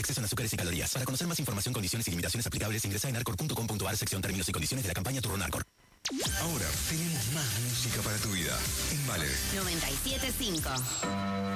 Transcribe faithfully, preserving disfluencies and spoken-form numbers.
exceso en azúcares y calorías. Para conocer más información, condiciones y limitaciones aplicables, ingresa en arcor punto com punto ar, sección términos y condiciones de la campaña Turrón Arcor. Ahora tenemos más música para tu vida en Vale. noventa y siete punto cinco.